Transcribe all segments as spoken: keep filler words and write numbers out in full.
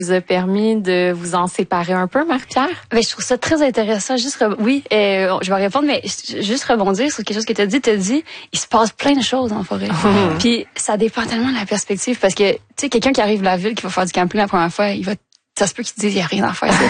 vous a permis de vous en séparer un peu, Marie-Pierre? Ben, je trouve ça très intéressant. Juste, re... oui, euh, je vais répondre, mais juste rebondir sur quelque chose que tu as dit. Tu as dit, il se passe plein de choses en forêt. Mmh. Puis ça dépend tellement de la perspective, parce que, tu sais, quelqu'un qui arrive de la ville, qui va faire du camping la première fois, il va, ça se peut qu'il te dise, il n'y a rien à faire.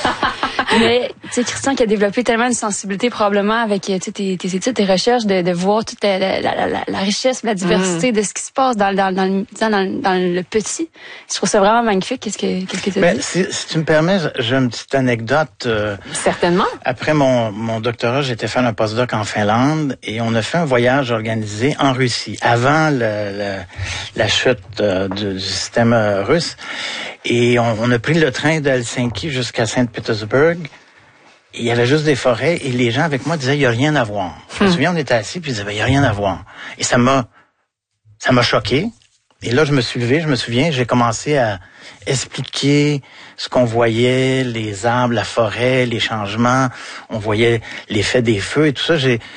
Mais, tu sais, Christian qui a développé tellement une sensibilité probablement avec, tu sais, tes, tes études, tes recherches, de, de voir toute la, la, la, la, la richesse, la diversité mmh. de ce qui se passe dans, dans, dans, le, dans, dans, dans le petit. Je trouve ça vraiment magnifique. Qu'est-ce que, qu'est-ce que tu ben, dis? Si, si tu me permets, j'ai une petite anecdote. Euh, Certainement. Après mon, mon doctorat, j'étais faire un postdoc en Finlande et on a fait un voyage organisé en Russie avant le, le, la chute euh, du, du système euh, russe. Et on, on a pris le train d'Helsinki jusqu'à Saint-Pétersbourg. Il y avait juste des forêts et les gens avec moi disaient il y a rien à voir. Je me souviens, on était assis puis ils disaient ben, il y a rien à voir. Et ça m'a ça m'a choqué. Et là je me suis levé, je me souviens, j'ai commencé à expliquer ce qu'on voyait, les arbres, la forêt, les changements, on voyait l'effet des feux et tout ça. J'ai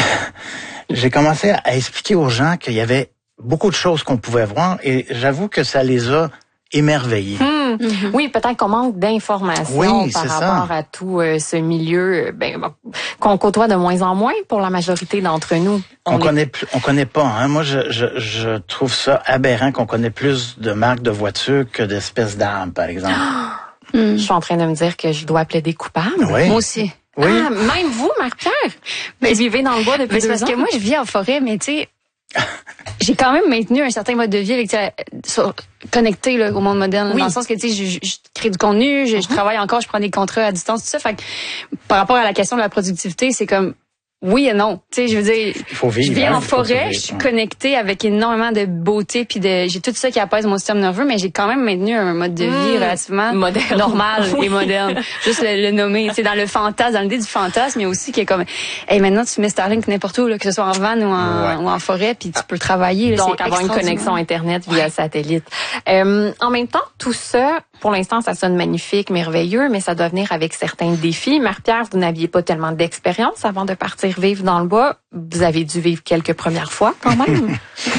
j'ai commencé à expliquer aux gens qu'il y avait beaucoup de choses qu'on pouvait voir et j'avoue que ça les a émerveillés. Mmh. Mm-hmm. Oui, peut-être qu'on manque d'informations oui, par rapport ça. à tout euh, ce milieu ben, qu'on côtoie de moins en moins pour la majorité d'entre nous. On, on est... connaît plus, on connaît pas. Hein. Moi, je, je, je trouve ça aberrant qu'on connaît plus de marques de voitures que d'espèces d'arbres, par exemple. Oh! Mm. Je suis en train de me dire que je dois plaider coupable. Oui. Moi aussi. Oui. Ah, même vous, Marie-Pierre, vous vivez dans le bois depuis mais deux parce ans. que moi, je vis en forêt, mais tu sais. J'ai quand même maintenu un certain mode de vie avec, sur, connecté là, au monde moderne, oui. Dans le sens que tu sais, je, je, je crée du contenu, je, uh-huh. je travaille encore, je prends des contrats à distance, tout ça. Fait que, par rapport à la question de la productivité, c'est comme oui et non. Tu sais, je veux dire, il faut vivre, je vis hein, en forêt, je suis connectée avec énormément de beauté, puis de, j'ai tout ça qui apaise mon système nerveux, mais j'ai quand même maintenu un mode de vie mmh, relativement moderne. normal et moderne. Juste le, le nommer, tu sais, dans le fantasme, dans l'idée du fantasme, mais aussi qui est comme, hey, maintenant tu mets Starlink n'importe où, là, que ce soit en van ou en, ouais. ou en forêt, puis tu peux travailler. Là, donc avoir une connexion internet via ouais. satellite. Euh, en même temps, tout ça. Pour l'instant, ça sonne magnifique, merveilleux, mais ça doit venir avec certains défis. Marie-Pierre, vous n'aviez pas tellement d'expérience avant de partir vivre dans le bois. Vous avez dû vivre quelques premières fois, quand même.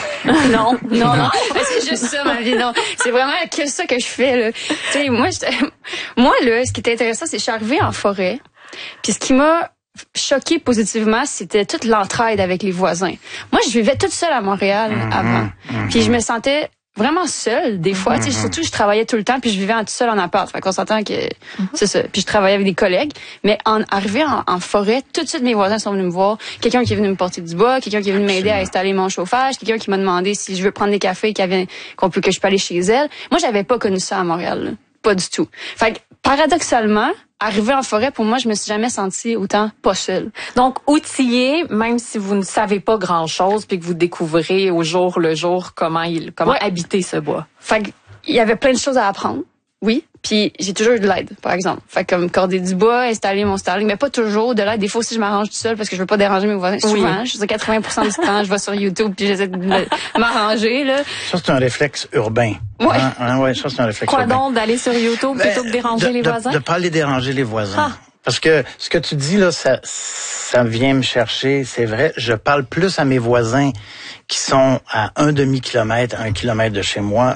non, non, non. C'est juste ça, ma vie. Non, c'est vraiment que ça que je fais. Là. Tu sais, moi, moi, là, ce qui était intéressant, c'est que je suis arrivée en forêt. Puis ce qui m'a choquée positivement, c'était toute l'entraide avec les voisins. Moi, je vivais toute seule à Montréal mm-hmm, avant. Mm-hmm. Puis je me sentais vraiment seule des fois, mm-hmm. tu sais, surtout je travaillais tout le temps puis je vivais en, tout seul en appart. Fait qu'on s'entend que mm-hmm. c'est ça. Puis je travaillais avec des collègues, mais en arrivé en, en forêt, tout de suite mes voisins sont venus me voir, quelqu'un qui est venu me porter du bois, quelqu'un qui est venu m'aider à installer mon chauffage, quelqu'un qui m'a demandé si je veux prendre des cafés qu'il y avait qu'on peut que je peux aller chez elle. Moi, j'avais pas connu ça à Montréal, là. Pas du tout. Fait que paradoxalement, arriver en forêt, pour moi, je me suis jamais sentie autant pas seule. Donc, outillée, même si vous ne savez pas grand-chose, puis que vous découvrez au jour le jour comment il, comment ouais. habiter ce bois. Fait qu'il y avait plein de choses à apprendre. Oui. Puis j'ai toujours eu de l'aide, par exemple. Fait comme corder du bois, installer mon Starlink, mais pas toujours de l'aide. Des fois aussi, je m'arrange tout seul parce que je veux pas déranger mes voisins. Oui. Souvent, je dis quatre-vingts pour cent du temps, je vais sur YouTube puis j'essaie de m'arranger, là. Ça, c'est un réflexe urbain. Ouais. Hein? Hein, ouais, ça, c'est un réflexe Quoi urbain. Quoi donc, d'aller sur YouTube ben, plutôt que de déranger de, les de, voisins? De pas aller déranger les voisins. Ah. Parce que ce que tu dis, là, ça, ça vient me chercher, c'est vrai. Je parle plus à mes voisins qui sont à un demi-kilomètre, un kilomètre de chez moi,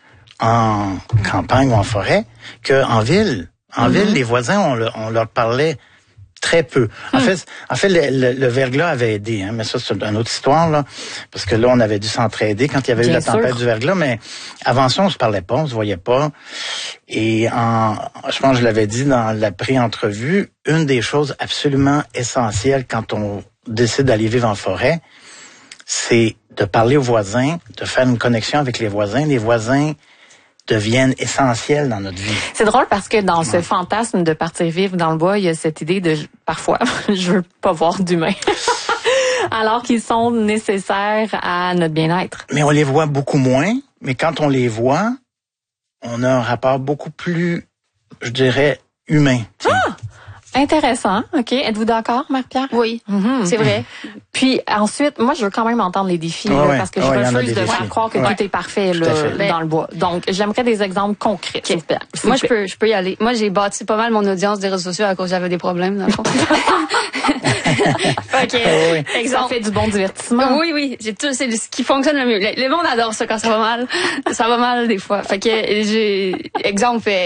en campagne ou en forêt, qu'en ville. En mm-hmm. ville, les voisins, on, le, on leur parlait très peu. En mm. fait, en fait, le, le, le verglas avait aidé, hein, mais ça, c'est une autre histoire, là, parce que là, on avait dû s'entraider quand il y avait Bien eu la tempête sûr. du verglas, mais avant ça, on se parlait pas, on se voyait pas. Et en, je pense que je l'avais dit dans la pré-entrevue, une des choses absolument essentielles quand on décide d'aller vivre en forêt, c'est de parler aux voisins, de faire une connexion avec les voisins. Les voisins deviennent essentiels dans notre vie. C'est drôle parce que dans ouais. ce fantasme de partir vivre dans le bois, il y a cette idée de, parfois, je veux pas voir d'humains. Alors qu'ils sont nécessaires à notre bien-être. Mais on les voit beaucoup moins. Mais quand on les voit, on a un rapport beaucoup plus, je dirais, humain. Ah! Intéressant. OK. Êtes-vous d'accord, Marie-Pierre? Oui, Mm-hmm. c'est vrai. Puis ensuite, moi, je veux quand même entendre les défis, Ouais, là, ouais. parce que je Ouais, refuse de défis. faire croire que ouais. tout est parfait Tout là, à fait. dans le bois. Donc, j'aimerais des exemples concrets. Okay. S'il vous plaît. S'il Moi, vous je plaît. peux, je peux y aller. Moi, j'ai bâti pas mal mon audience des réseaux sociaux à cause j'avais des problèmes, dans le fond. OK. oui. Ça Exemple. fait du bon divertissement. Oui, oui, j'ai tout, c'est ce qui fonctionne le mieux. Le, le monde adore ça quand ça va mal. Ça va mal des fois. Fait que j'ai, exemple,